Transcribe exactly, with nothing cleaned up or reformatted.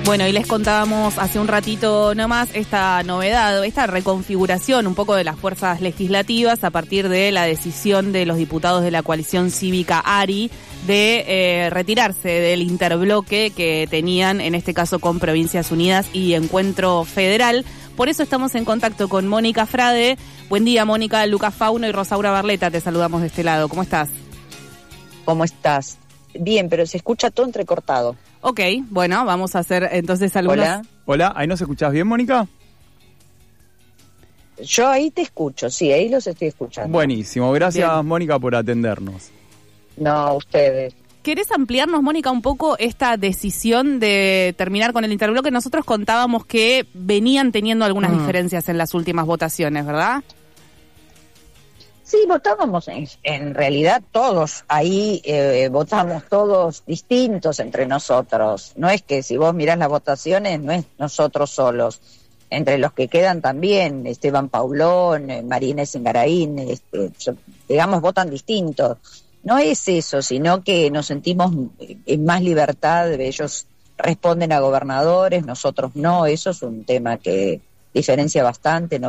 Bueno, y les contábamos hace un ratito nomás esta novedad, esta reconfiguración un poco de las fuerzas legislativas a partir de la decisión de los diputados de la coalición cívica ARI de eh, retirarse del interbloque que tenían, en este caso con Provincias Unidas y Encuentro Federal. Por eso estamos en contacto con Mónica Frade. Buen día, Mónica. Lucas Fauno y Rosaura Barleta, te saludamos de este lado. ¿Cómo estás? ¿Cómo estás? Bien, pero se escucha todo entrecortado. Ok, bueno, vamos a hacer entonces algunas... Hola. Hola, ¿ahí nos escuchás bien, Mónica? Yo ahí te escucho, sí, ahí los estoy escuchando. Buenísimo, gracias Bien. Mónica por atendernos. No, ustedes. ¿Querés ampliarnos, Mónica, un poco esta decisión de terminar con el interbloque? Nosotros contábamos que venían teniendo algunas Mm. diferencias en las últimas votaciones, ¿verdad? Sí, votábamos en, en realidad todos, ahí eh, votamos todos distintos entre nosotros. No es que si vos mirás las votaciones, no es nosotros solos. Entre los que quedan también, Esteban Paulón, eh, Marínez Engaraín, este, digamos, votan distintos. No es eso, sino que nos sentimos en más libertad, ellos responden a gobernadores, nosotros no, eso es un tema que diferencia bastante, no